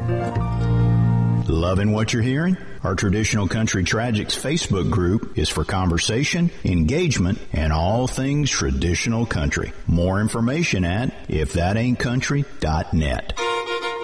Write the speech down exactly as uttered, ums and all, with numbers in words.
Loving what you're hearing? Our Traditional Country Tragics Facebook group is for conversation, engagement, and all things traditional country. More information at if that ain't country dot net.